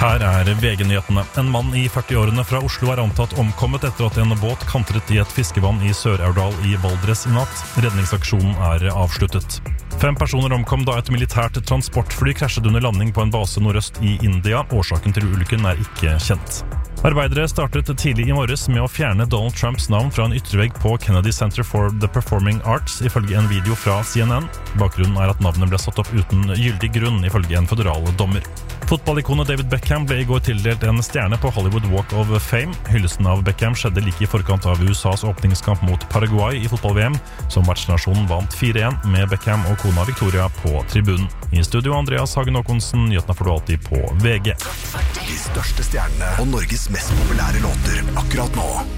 Her VG-nyhetene. En mann i 40-årene fra Oslo antatt omkommet etter at en båt kantret i et fiskevann i Sør-Aurdal i Valdres i natt. Redningsaksjonen avsluttet. 5 personer omkom da et militært transportfly krasjet under landing på en base nordøst i India. Årsaken til ulykken ikke kjent. Arbeidere startet tidlig i morges med å fjerne Donald Trumps navn fra en yttervegg på Kennedy Center for the Performing Arts, ifølge en video fra CNN. Bakgrunnen at navnet ble satt opp uten gyldig grunn, ifølge en føderal dommer. Fotballikonet David Beckham ble i går tildelt en stjerne på Hollywood Walk of Fame. Hyllesten av Beckham skjedde like i forkant av USAs åpningskamp mot Paraguay i fotball-VM, som vertsnasjonen vant 4-1 med Beckham og kona Victoria på tribunen. I studio Andreas Hagen Håkonsen, nyhetene får du alltid på VG. De største stjernene og Norges mest populære låter akkurat nå.